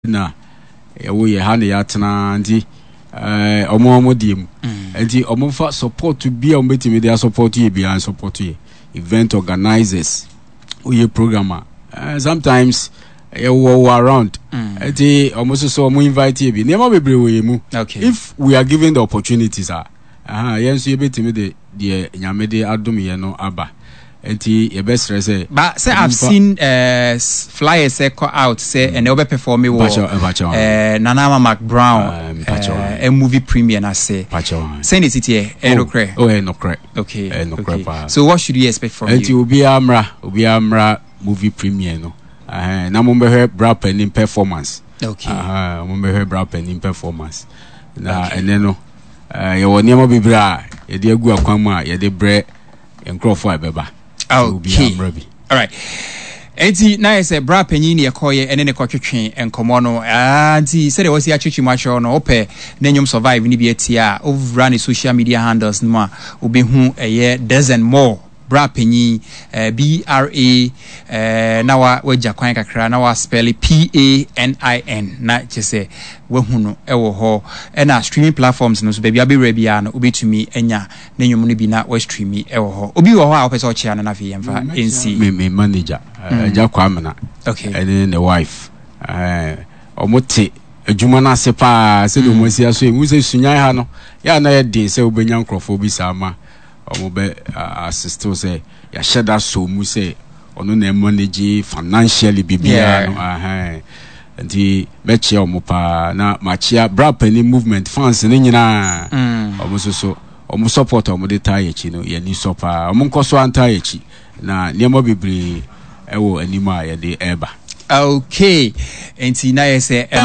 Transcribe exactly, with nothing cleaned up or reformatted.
na ewo ye ha na ya tena ndi eh omo omo dim enti omo fa support to be on betimi dey support you be and support you event organizers we programmer uh, sometimes e wo around enti omo so so omo invite you be nema bebre we mu if we are given the opportunities ah aha yenso ye betimi dey dey nyamede adom ye no aba enti e be stress say but say I've seen uh flyers say call out say and they will perform me uh Nana Mac Brown uh, a movie premiere na say send it here eh no cre oh eh no cre okay eh no cre so what should we expect from you enti obi amra obi amra movie premiere no eh na mo be bra pen performance okay ah mo be bra pen performance na ene no eh ye woni ma bibra ye de agu akwan mu a ye de bre encrofo abeba. Okay. All right. Enti na ese bra panyin ne yekoye ene ne kwatwetwe enkomo no anti said there was ya chichi macho no ope na nyom survive ni bi atia over run social media handles no a obehu eye dozen more bra panyin uh, B R A uh, na wa waja kwan kakra na wa spell P A N I N na chese wehu no ewo ho e na streaming platforms no so baby abi rabia no obetumi enya na nyom no bi na wa streami ewo ho obi wo ho a opese o chia na na fi yemfa nc me me manager aja kwa amena okay and the wife eh omote adwuma na se pa se do mo sia so emu se sunyan ha no ya na ye din se obenya nkrofo bi sama omo be assist say ya sheda so mu say ono na manage financially bibia no aha nti meche omo pa na machia bra pani movement fans ni nyina omo so so omo support omo de tie chi no ye ni so pa omo nkoso antie chi na niam bibiri ewo anima ye de eba okay nti na ye say